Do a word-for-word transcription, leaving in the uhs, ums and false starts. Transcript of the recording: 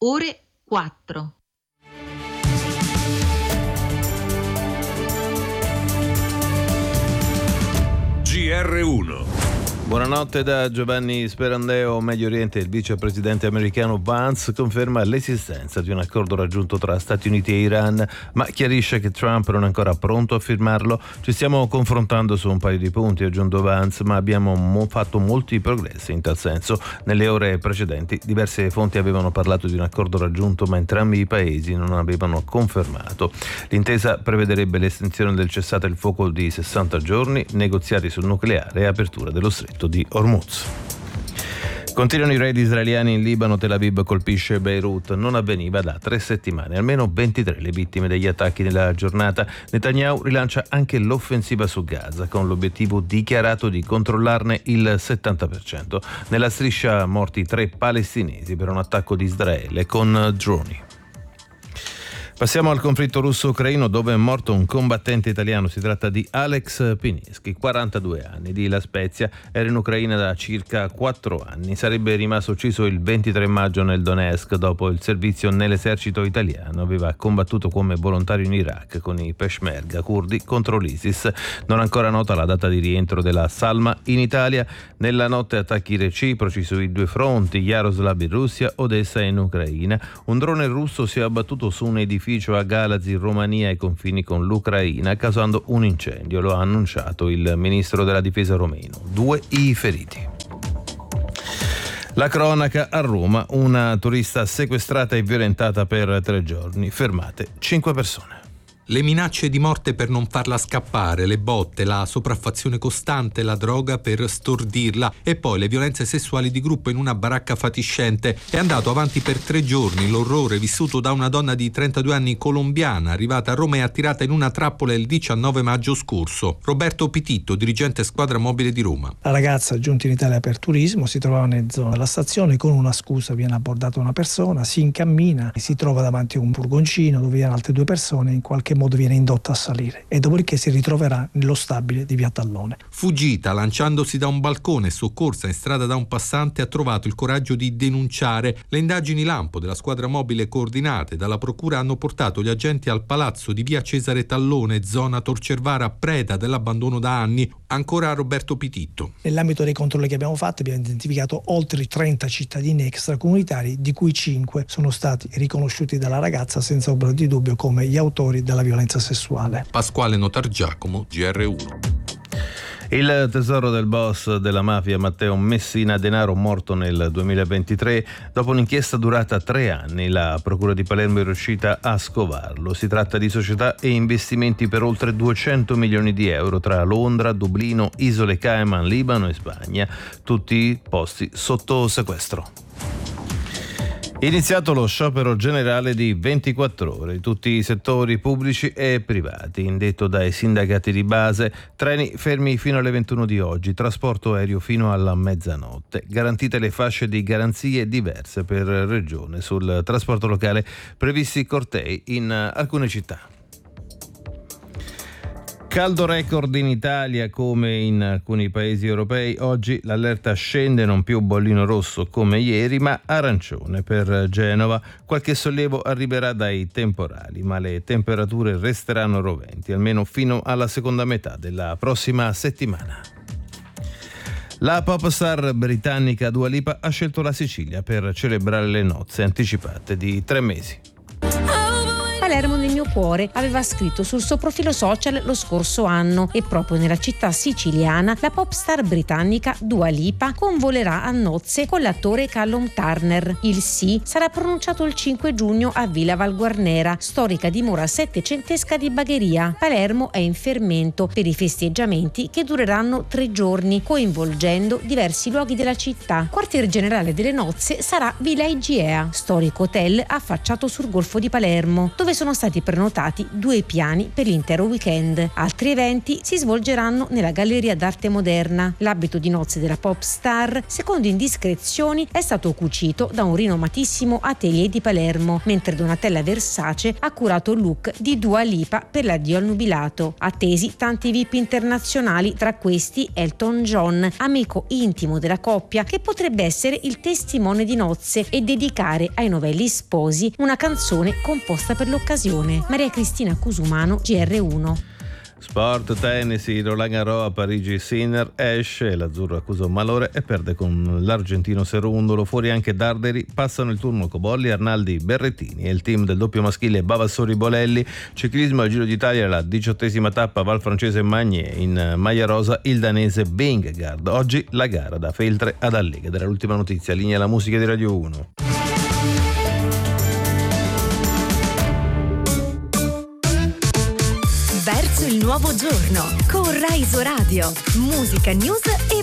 ore quattro. G R uno. Buonanotte da Giovanni Sperandeo. Medio Oriente. Il vicepresidente americano Vance conferma l'esistenza di un accordo raggiunto tra Stati Uniti e Iran, ma chiarisce che Trump non è ancora pronto a firmarlo. Ci stiamo confrontando su un paio di punti, ha aggiunto Vance, ma abbiamo mo- fatto molti progressi in tal senso. Nelle ore precedenti diverse fonti avevano parlato di un accordo raggiunto, ma entrambi i paesi non avevano confermato. L'intesa prevederebbe l'estensione del cessate il fuoco di sessanta giorni, negoziati sul nucleare e apertura dello stretto di Hormuz. Continuano i raid israeliani in Libano. Tel Aviv colpisce Beirut. Non avveniva da tre settimane. Almeno ventitré le vittime degli attacchi nella giornata. Netanyahu rilancia anche l'offensiva su Gaza, con l'obiettivo dichiarato di controllarne il settanta per cento. Nella striscia morti tre palestinesi per un attacco di Israele con droni. Passiamo al conflitto russo-ucraino, dove è morto un combattente italiano. Si tratta di Alex Pinischi, quarantadue anni, di La Spezia. Era in Ucraina da circa quattro anni. Sarebbe rimasto ucciso il ventitré maggio nel Donetsk dopo il servizio nell'esercito italiano. Aveva combattuto come volontario in Iraq con i Peshmerga curdi contro l'ISIS. Non ancora nota la data di rientro della salma in Italia. Nella notte attacchi reciproci sui due fronti, Yaroslav in Russia, Odessa in Ucraina. Un drone russo si è abbattuto su un edificio a Galazi in Romania ai confini con l'Ucraina, causando un incendio. Lo ha annunciato il ministro della difesa romeno. Due i feriti. La cronaca a Roma, una turista sequestrata e violentata per tre giorni, fermate cinque persone. Le minacce di morte per non farla scappare, le botte, la sopraffazione costante, la droga per stordirla e poi le violenze sessuali di gruppo in una baracca fatiscente. È andato avanti per tre giorni l'orrore vissuto da una donna di trentadue anni colombiana, arrivata a Roma e attirata in una trappola il diciannove maggio scorso. Roberto Pititto, dirigente squadra mobile di Roma. La ragazza, giunta in Italia per turismo, si trovava nella zona della stazione. Con una scusa viene abbordata una persona, si incammina, si trova davanti a un furgoncino dove viene altre due persone, in qualche modo viene indotta a salire e dopodiché si ritroverà nello stabile di via Tallone. Fuggita, lanciandosi da un balcone e soccorsa in strada da un passante, ha trovato il coraggio di denunciare. Le indagini lampo della squadra mobile coordinate dalla procura hanno portato gli agenti al palazzo di via Cesare Tallone, zona Torcervara, preda dell'abbandono da anni. Ancora Roberto Pititto. Nell'ambito dei controlli che abbiamo fatto abbiamo identificato oltre trenta cittadini extracomunitari, di cui cinque sono stati riconosciuti dalla ragazza senza ombra di dubbio come gli autori della violenza sessuale. Pasquale Notargiacomo, G R uno. Il tesoro del boss della mafia Matteo Messina Denaro, morto nel duemilaventitré. Dopo un'inchiesta durata tre anni, la procura di Palermo è riuscita a scovarlo. Si tratta di società e investimenti per oltre duecento milioni di euro tra Londra, Dublino, Isole Cayman, Libano e Spagna, tutti posti sotto sequestro. Iniziato lo sciopero generale di ventiquattro ore, tutti i settori pubblici e privati, indetto dai sindacati di base. Treni fermi fino alle ventuno di oggi, trasporto aereo fino alla mezzanotte. Garantite le fasce di garanzie diverse per regione. Sul trasporto locale previsti cortei in alcune città. Caldo record in Italia come in alcuni paesi europei. Oggi l'allerta scende, non più bollino rosso come ieri, ma arancione per Genova. Qualche sollievo arriverà dai temporali, ma le temperature resteranno roventi, almeno fino alla seconda metà della prossima settimana. La pop star britannica Dua Lipa ha scelto la Sicilia per celebrare le nozze anticipate di tre mesi. Palermo nel mio cuore, aveva scritto sul suo profilo social lo scorso anno, e proprio nella città siciliana la pop star britannica Dua Lipa convolerà a nozze con l'attore Callum Turner. Il sì sarà pronunciato il cinque giugno a Villa Valguarnera, storica dimora settecentesca di Bagheria. Palermo è in fermento per i festeggiamenti che dureranno tre giorni, coinvolgendo diversi luoghi della città. Quartier generale delle nozze sarà Villa Igea, storico hotel affacciato sul golfo di Palermo, dove dove sono stati prenotati due piani per l'intero weekend. Altri eventi si svolgeranno nella Galleria d'Arte Moderna. L'abito di nozze della pop star, secondo indiscrezioni, è stato cucito da un rinomatissimo atelier di Palermo, mentre Donatella Versace ha curato il look di Dua Lipa per l'addio al nubilato. Attesi tanti V I P internazionali, tra questi Elton John, amico intimo della coppia, che potrebbe essere il testimone di nozze e dedicare ai novelli sposi una canzone composta per l'occasione. Maria Cristina Cusumano, G R uno. Sport, tennis, Roland Garros a Parigi, Sinner esce, l'azzurro accusa un malore e perde con l'argentino Cerundolo. Fuori anche Darderi, passano il turno Cobolli, Arnaldi, Berrettini e il team del doppio maschile Bavassori Bolelli. Ciclismo al Giro d'Italia, la diciottesima tappa Val Francese Magnier, in maglia rosa il danese Vingegaard. Oggi la gara da Feltre ad Alleghe. Ed era l'ultima notizia, linea la musica di Radio uno. Verso il nuovo giorno con Rai Radio, musica, news e